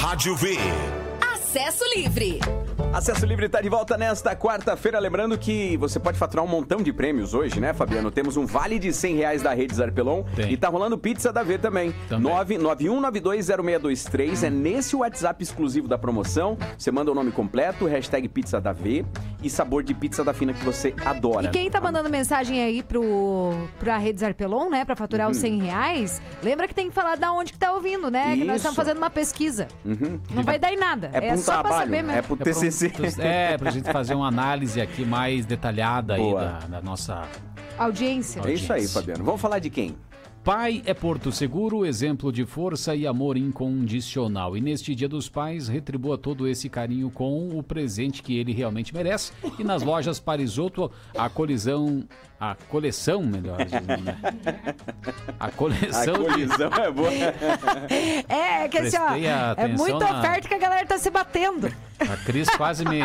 Rádio V. Acesso Livre. Acesso Livre está de volta nesta quarta-feira. Lembrando que você pode faturar um montão de prêmios hoje, né, Fabiano? Temos um vale de R$100 da Rede Zarpelon. Tem. E tá rolando pizza da V também. 991920623. É nesse WhatsApp exclusivo da promoção. Você manda o nome completo, hashtag pizza da V e sabor de pizza da fina que você adora. E quem tá mandando mensagem aí pra Rede Zarpelon, né, pra faturar os R$100, lembra que tem que falar da onde que tá ouvindo, né? Que nós Isso. estamos fazendo uma pesquisa. Não vai dar em nada. É pro só trabalho, pra saber mesmo. é pro TCC. Pra gente fazer uma análise aqui mais detalhada aí da nossa... Audiência. É isso aí, Fabiano. Vamos falar de quem? Pai é Porto Seguro, exemplo de força e amor incondicional. E neste Dia dos Pais, retribua todo esse carinho com o presente que ele realmente merece. E nas lojas Parisotto, a coleção, melhor dizendo, né? A coleção é boa. É, que assim, ó, Prestei é atenção muita oferta que a galera tá se batendo. A Cris quase me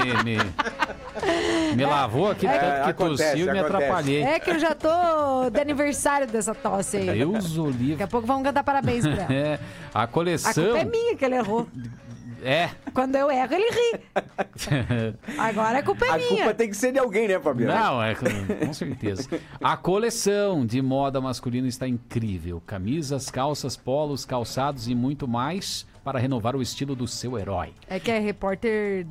lavou aqui, tanto que tossiu e me atrapalhei. É que eu já tô de aniversário dessa tosse aí. Deus o livre. Daqui a pouco vamos cantar parabéns pra ela. É, a A coleção... culpa é minha que ele errou. É. Quando eu erro, ele ri. Agora a culpa é A minha. culpa tem que ser de alguém, né, Fabiano? Não, com certeza. A coleção de moda masculina está incrível. Camisas, calças, polos, calçados e muito mais para renovar o estilo do seu herói. É que é repórter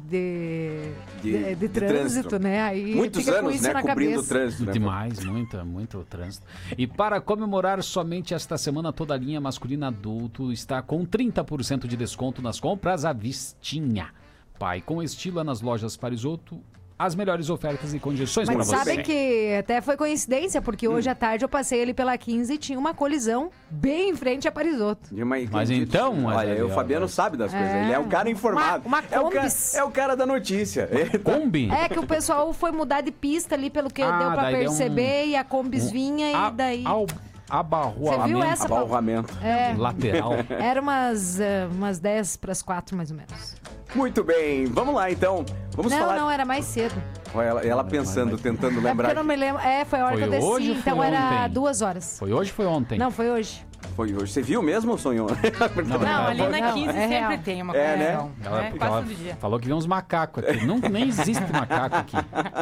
de trânsito, né? Aí muitos fica com anos, isso né, na cobrindo o cabeça. trânsito. Né? Demais, muito trânsito. E para comemorar somente esta semana, toda a linha masculina adulto está com 30% de desconto nas compras à vistinha. Pai com estilo é nas lojas Parisotto. As melhores ofertas e condições para Mas você. sabe que até foi coincidência, porque hoje à tarde eu passei ali pela 15 e tinha uma colisão bem em frente a Parisotto. Mas então... Olha, o Fabiano sabe das coisas. Ele é um cara informado. Uma Kombis. É o cara da notícia. Kombi? É que o pessoal foi mudar de pista ali, pelo que deu pra daí deu perceber, e a Kombis vinha e daí... Abarroamento. Você viu essa, Paulo? Abarroamento. É. Lateral. Era umas 10 para as 4, mais ou menos. Muito bem, vamos lá então. Vamos falar. Não, era mais cedo. Olha, ela pensando, tentando É porque lembrar. eu não me lembro. Foi a hora Foi que eu desci, hoje ou então foi era ontem? 2 horas. Foi hoje ou foi ontem? Não, foi hoje. Foi hoje. Você viu mesmo ou sonhou? Não, ali na Não, 15 é sempre real. tem uma É, né? coleção. Ela Quase todo dia. falou que viu uns macacos aqui. Nem existe macaco aqui.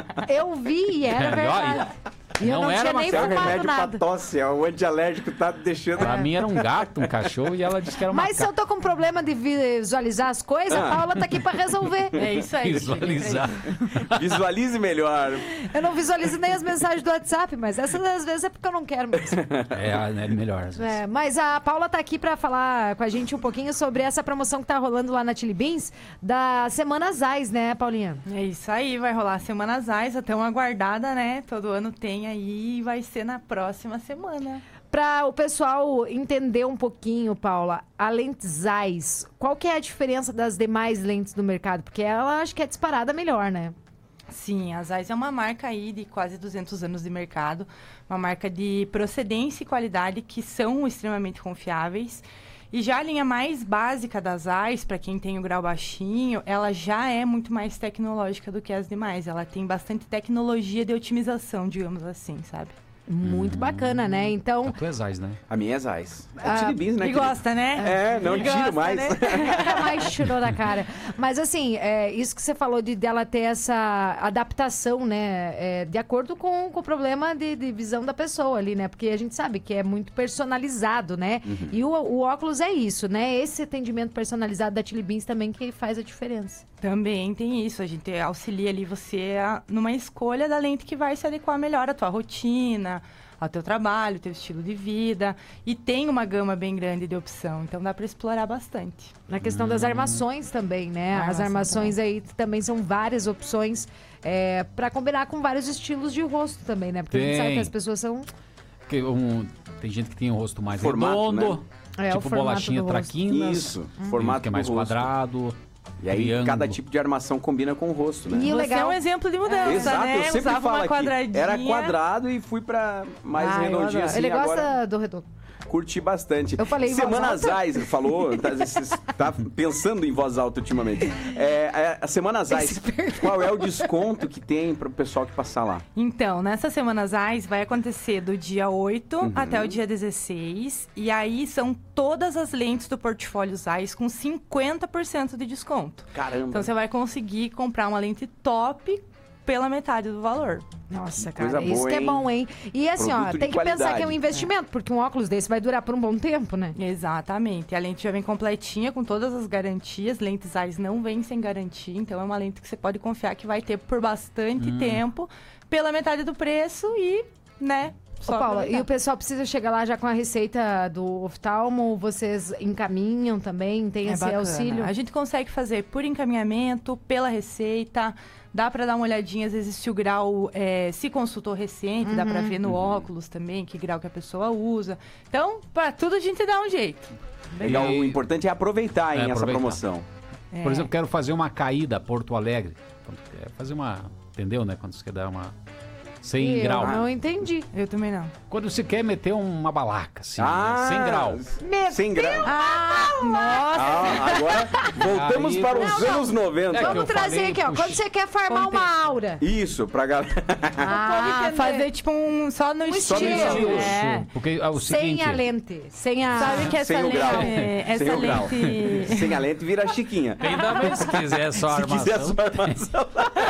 Eu vi e era verdade. E eu não era tinha nem É o fumado remédio pra nada. tosse, é o antialérgico tá deixando. Pra mim era um gato, um cachorro, e ela disse que era um Mas se eu macaco. tô com problema de visualizar as coisas, a Paula tá aqui pra resolver. É isso aí. Visualizar. Visualize melhor. Eu não visualizo nem as mensagens do WhatsApp, mas essas às vezes é porque eu não quero mesmo. É melhor. Às vezes. Mas a Paula tá aqui pra falar com a gente um pouquinho sobre essa promoção que tá rolando lá na Chili Beans da Semana Zais, né, Paulinha? É isso aí, vai rolar a Semana Zais, até uma aguardada, né? Todo ano tem aí e vai ser na próxima semana. Para o pessoal entender um pouquinho, Paula, a lente Zeiss, qual que é a diferença das demais lentes do mercado? Porque ela acho que é disparada melhor, né? Sim, a Zeiss é uma marca aí de quase 200 anos de mercado, uma marca de procedência e qualidade que são extremamente confiáveis. E já a linha mais básica da Zeiss, para quem tem o grau baixinho, ela já é muito mais tecnológica do que as demais. Ela tem bastante tecnologia de otimização, digamos assim, sabe? Muito bacana, né? Então, Tu é Zais, né? A minha é Zais. É Chili Beans, né? E gosta, né? É, não E tiro gosta, mais. né? nunca mais tirou da cara. Mas assim, isso que você falou dela ter essa adaptação, né? De acordo com o problema de visão da pessoa ali, né? Porque a gente sabe que é muito personalizado, né? E o óculos é isso, né? Esse atendimento personalizado da Chili Beans também que faz a diferença. Também tem isso, a gente auxilia ali você numa escolha da lente que vai se adequar melhor à tua rotina, ao teu trabalho, ao teu estilo de vida, e tem uma gama bem grande de opção, então dá para explorar bastante. Na questão das armações também, né? As armações aí também são várias opções para combinar com vários estilos de rosto também, né? Porque a gente sabe que as pessoas são... Porque tem gente que tem o rosto mais Formato, redondo, né? O tipo formato bolachinha do rosto. traquinas. Isso, Tem formato que é mais do rosto. quadrado. E aí, triângulo. cada tipo de armação combina com o rosto, né? E o Você legal... é um exemplo de mudança, Exato, né? eu sempre Usava falo uma aqui. quadradinha. Era quadrado e fui pra mais eu redondinho adoro. assim. Ele agora... gosta do redondo. curti bastante. Eu falei em voz Semana alta? Zais, falou, tá pensando em voz alta ultimamente. A Semana Zais, qual é o desconto que tem pro pessoal que passar lá? Então, nessa Semana Zais vai acontecer do dia 8 até o dia 16. E aí são todas as lentes do portfólio Zais com 50% de desconto. Caramba. Então você vai conseguir comprar uma lente top pela metade do valor. Nossa, Coisa cara, isso boa, que é hein? bom, hein? E assim, Produto ó, de tem que pensar que é um qualidade. investimento, porque um óculos desse vai durar por um bom tempo, né? Exatamente. A lente já vem completinha, com todas as garantias. Lentes Zais não vêm sem garantia, então é uma lente que você pode confiar que vai ter por bastante tempo, pela metade do preço e, né... Ô, só Paula, aproveitar. e o pessoal precisa chegar lá já com a receita do oftalmo? Vocês encaminham também? Tem esse bacana. auxílio? A gente consegue fazer por encaminhamento, pela receita. Dá pra dar uma olhadinha, às vezes, se o grau se consultou recente. Dá pra ver no óculos também que grau que a pessoa usa. Então, pra tudo a gente dá um jeito. Legal, E- o importante é aproveitar, hein, essa aproveitar. promoção. Por exemplo, quero fazer uma caída a Porto Alegre. Fazer uma... Entendeu, né? Quando você quer dar uma... 100 Eu graus. não entendi. Eu também não. Quando você quer meter uma balaca, assim, Ah, 100 graus. 100 graus. Nossa! Agora voltamos Aí- para os Não, não. anos 90. É que eu Vamos trazer falei, aqui, ó. puxa. Quando você quer farmar Contexto. uma aura. Isso, pra galera. Ah, fazer tipo só no Só no estilo. estilo. É. Porque é o Sem seguinte... a lente. Sem a... Sabe que essa Sem o lente, grau. essa Sem o grau. lente Sem a lente vira Chiquinha. Ainda bem se quiser só Se armação. quiser só armação.